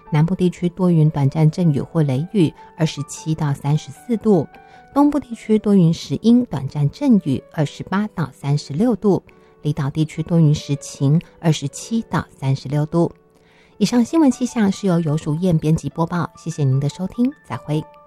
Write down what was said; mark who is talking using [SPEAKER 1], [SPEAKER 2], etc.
[SPEAKER 1] 南部地区多云短暂阵雨或雷雨，27到34度，东部地区多云时阴短暂阵雨，28到36度，离岛地区多云时晴，27到36度。以上新闻气象是由游淑燕编辑播报，谢谢您的收听，再会。